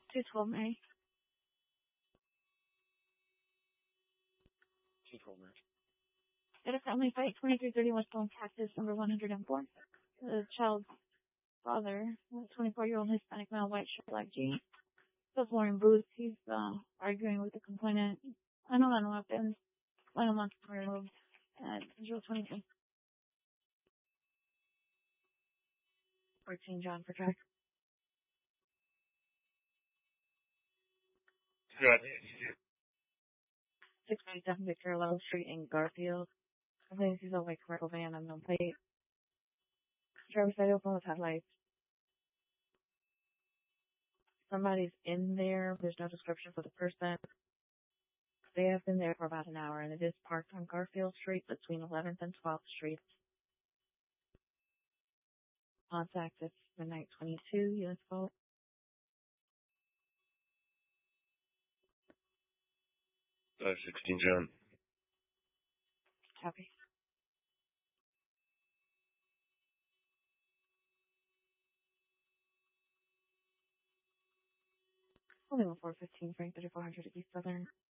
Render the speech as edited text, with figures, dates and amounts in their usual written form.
212 Mary. 212 Mary. At a family fight, 2330 West Bone Cactus, number 104. The child's father, a 24-year-old Hispanic male, white shirt, black jeans, still wearing boots. He's arguing with the complainant. Unknown weapons. Final month removed at 022. 14 John for track. Good. 697 Victor Love Street in Garfield. I think he's a white commercial van, unknown plate. Driver's side open with headlights. Somebody's in there. There's no description for the person. They have been there for about an hour, and it is parked on Garfield Street between 11th and 12th Streets. Contact is midnight 22, U.S. Boat. 16 John. Copy. Only 415 Frank 3400 East Southern.